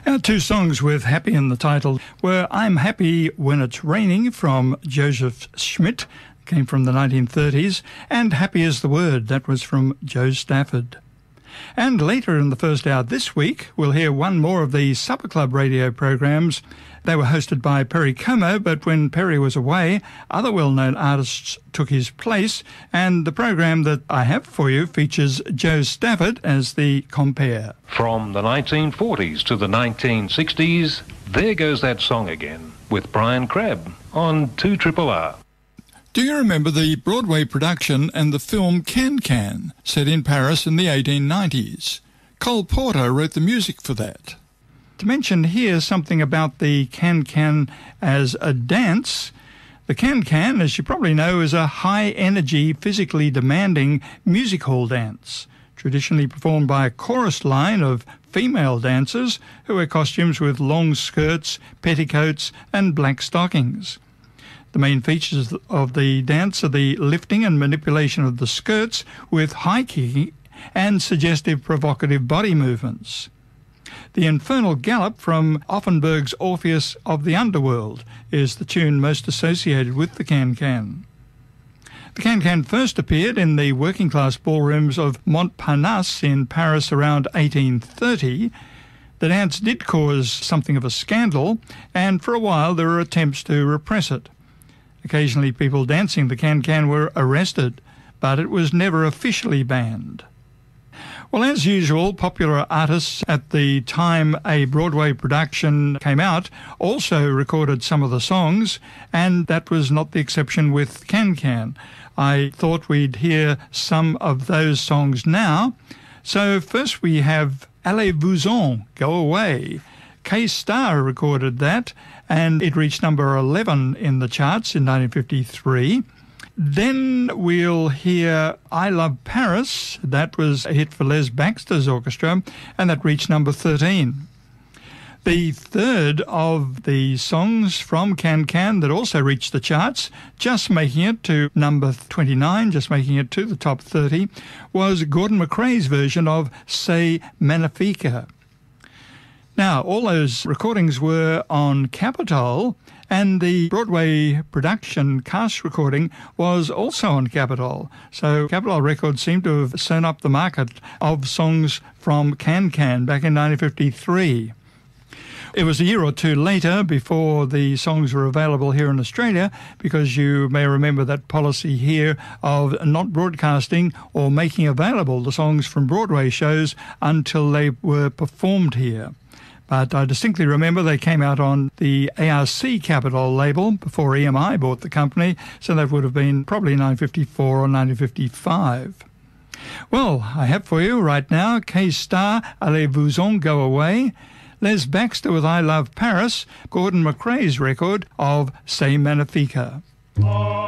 Our two songs with happy in the title were I'm Happy When It's Raining from Joseph Schmidt, came from the 1930s, and Happy is the Word, that was from Joe Stafford. And later in the first hour this week, we'll hear one more of the Supper Club radio programs. They were hosted by Perry Como, but when Perry was away, other well-known artists took his place, and the program that I have for you features Joe Stafford as the compere. From the 1940s to the 1960s, There Goes That Song Again, with Brian Crabb on 2RRR. Do you remember the Broadway production and the film Can-Can, set in Paris in the 1890s? Cole Porter wrote the music for that. To mention here something about the Can-Can as a dance, the Can-Can, as you probably know, is a high-energy, physically demanding music hall dance, traditionally performed by a chorus line of female dancers who wear costumes with long skirts, petticoats and black stockings. The main features of the dance are the lifting and manipulation of the skirts with high kicking and suggestive provocative body movements. The Infernal Gallop from Offenberg's Orpheus of the Underworld is the tune most associated with the Can-Can. The Can-Can first appeared in the working-class ballrooms of Montparnasse in Paris around 1830. The dance did cause something of a scandal, and for a while there were attempts to repress it. Occasionally people dancing the Can-Can were arrested, but it was never officially banned. Well, as usual, popular artists at the time a Broadway production came out also recorded some of the songs, and that was not the exception with Can-Can. I thought we'd hear some of those songs now. So first we have Allez-vous-en, Go Away. K-Star recorded that, and it reached number 11 in the charts in 1953. Then we'll hear I Love Paris. That was a hit for Les Baxter's orchestra, and that reached number 13. The third of the songs from Can-Can that also reached the charts, just making it to number 29, just making it to the top 30, was Gordon McRae's version of C'est Magnifique. Now, all those recordings were on Capitol, and the Broadway production cast recording was also on Capitol. So Capitol Records seemed to have sewn up the market of songs from Can-Can back in 1953. It was a year or two later before the songs were available here in Australia, because you may remember that policy here of not broadcasting or making available the songs from Broadway shows until they were performed here. But I distinctly remember they came out on the ARC Capitol label before EMI bought the company, so that would have been probably 1954 or 1955. Well, I have for you right now K-Star, Allez-vous-en, Go Away, Les Baxter with I Love Paris, Gordon McRae's record of C'est Magnifique.